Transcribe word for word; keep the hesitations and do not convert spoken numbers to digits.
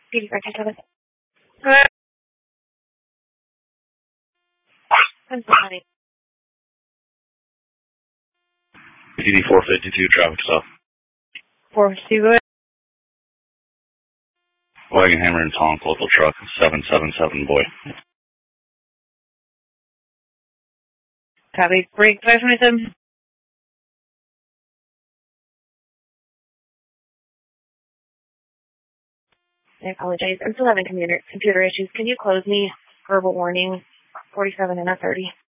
eighty-five twenty-seven. Uh, I'm sorry. D D four fifty-two, traffic stop. four fifty-two, go ahead. Wagon Hammer and Tonk, local truck, seven seven seven, boy. Copy. Break five twenty-seven. I apologize. I'm still having computer computer issues. Can you close me? Verbal warning, forty-seven and a thirty.